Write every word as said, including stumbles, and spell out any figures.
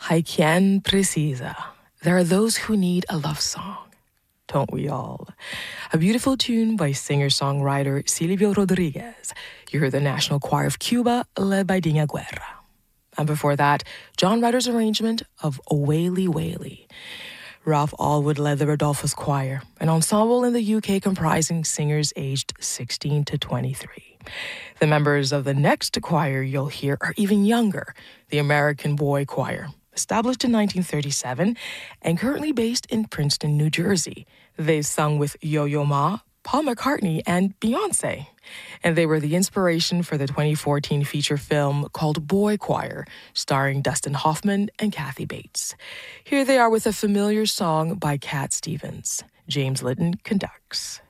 Hay quien precisa. There are those who need a love song. Don't we all? A beautiful tune by singer-songwriter Silvio Rodriguez. You heard the National Choir of Cuba, led by Dina Guerra. And before that, John Ryder's arrangement of O Waly Waly. Ralph Allwood led the Rodolphus Choir, an ensemble in the U K comprising singers aged sixteen to twenty-three. The members of the next choir you'll hear are even younger, the American Boy Choir, established in nineteen thirty-seven and currently based in Princeton, New Jersey. They've sung with Yo-Yo Ma, Paul McCartney, and Beyoncé. And they were the inspiration for the twenty fourteen feature film called Boy Choir, starring Dustin Hoffman and Kathy Bates. Here they are with a familiar song by Cat Stevens. James Lydon conducts.